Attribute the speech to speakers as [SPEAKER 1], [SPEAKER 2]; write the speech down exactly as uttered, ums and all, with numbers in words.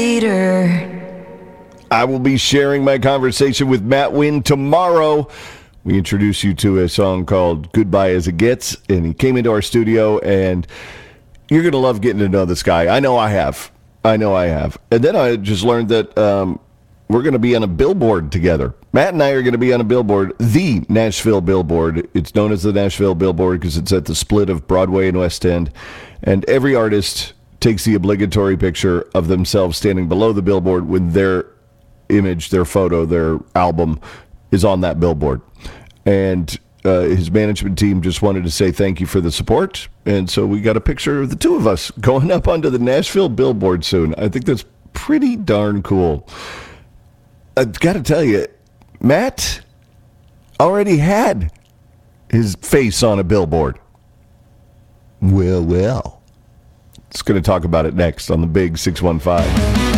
[SPEAKER 1] I will be sharing my conversation with Matt Wynn tomorrow. We introduce you to a song called Goodbye As It Gets, and he came into our studio, and you're going to love getting to know this guy. I know I have. I know I have. And then I just learned that um, we're going to be on a billboard together. Matt and I are going to be on a billboard, the Nashville Billboard. It's known as the Nashville Billboard because it's at the split of Broadway and West End. And every artist takes the obligatory picture of themselves standing below the billboard when their image, their photo, their album is on that billboard. And uh, his management team just wanted to say thank you for the support. And so we got a picture of the two of us going up onto the Nashville Billboard soon. I think that's pretty darn cool. I've got to tell you, Matt already had his face on a billboard. Well, well. It's going to talk about it next on the Big six one five.